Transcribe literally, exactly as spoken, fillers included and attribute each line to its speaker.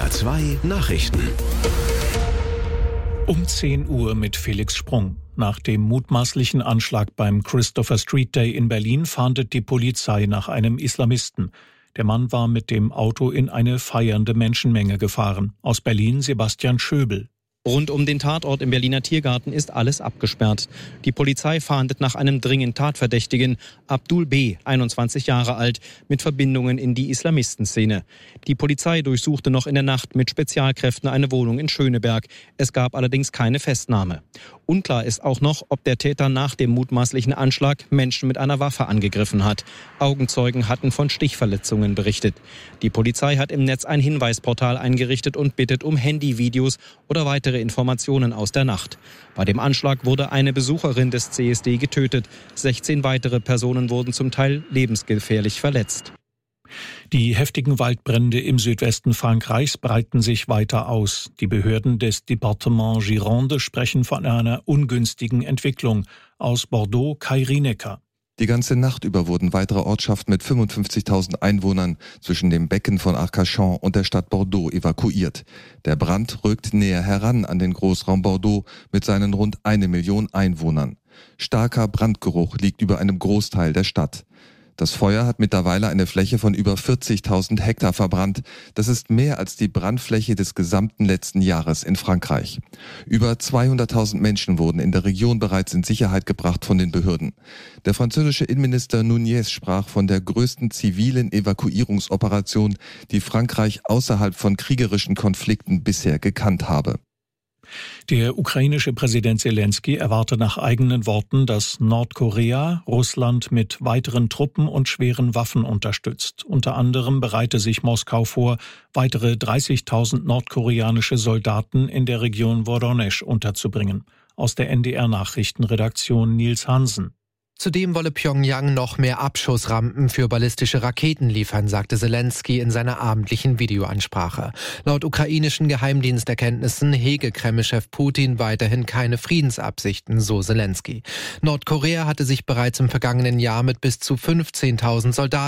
Speaker 1: R zwei Nachrichten.
Speaker 2: Um zehn Uhr mit Felix Sprung. Nach dem mutmaßlichen Anschlag beim Christopher Street Day in Berlin fahndet die Polizei nach einem Islamisten. Der Mann war mit dem Auto in eine feiernde Menschenmenge gefahren. Aus Berlin Sebastian Schöbel.
Speaker 3: Rund um den Tatort im Berliner Tiergarten ist alles abgesperrt. Die Polizei fahndet nach einem dringend Tatverdächtigen, Abdul B., einundzwanzig Jahre alt, mit Verbindungen in die Islamistenszene. Die Polizei durchsuchte noch in der Nacht mit Spezialkräften eine Wohnung in Schöneberg. Es gab allerdings keine Festnahme. Unklar ist auch noch, ob der Täter nach dem mutmaßlichen Anschlag Menschen mit einer Waffe angegriffen hat. Augenzeugen hatten von Stichverletzungen berichtet. Die Polizei hat im Netz ein Hinweisportal eingerichtet und bittet um Handyvideos oder weitere Informationen aus der Nacht. Bei dem Anschlag wurde eine Besucherin des C S D getötet. sechzehn weitere Personen wurden zum Teil lebensgefährlich verletzt.
Speaker 2: Die heftigen Waldbrände im Südwesten Frankreichs breiten sich weiter aus. Die Behörden des Departements Gironde sprechen von einer ungünstigen Entwicklung. Aus Bordeaux Kai Rienecker.
Speaker 4: Die ganze Nacht über wurden weitere Ortschaften mit fünfundfünfzigtausend Einwohnern zwischen dem Becken von Arcachon und der Stadt Bordeaux evakuiert. Der Brand rückt näher heran an den Großraum Bordeaux mit seinen rund eine Million Einwohnern. Starker Brandgeruch liegt über einem Großteil der Stadt. Das Feuer hat mittlerweile eine Fläche von über vierzigtausend Hektar verbrannt. Das ist mehr als die Brandfläche des gesamten letzten Jahres in Frankreich. Über zweihunderttausend Menschen wurden in der Region bereits in Sicherheit gebracht von den Behörden. Der französische Innenminister Nunez sprach von der größten zivilen Evakuierungsoperation, die Frankreich außerhalb von kriegerischen Konflikten bisher gekannt habe.
Speaker 2: Der ukrainische Präsident Selenskyj erwarte nach eigenen Worten, dass Nordkorea Russland mit weiteren Truppen und schweren Waffen unterstützt. Unter anderem bereite sich Moskau vor, weitere dreißigtausend nordkoreanische Soldaten in der Region Woronezh unterzubringen. Aus der N D R-Nachrichtenredaktion Nils Hansen.
Speaker 5: Zudem wolle Pjöngjang noch mehr Abschussrampen für ballistische Raketen liefern, sagte Selenskyj in seiner abendlichen Videoansprache. Laut ukrainischen Geheimdiensterkenntnissen hege Kreml-Chef Putin weiterhin keine Friedensabsichten, so Selenskyj. Nordkorea hatte sich bereits im vergangenen Jahr mit bis zu fünfzehntausend Soldaten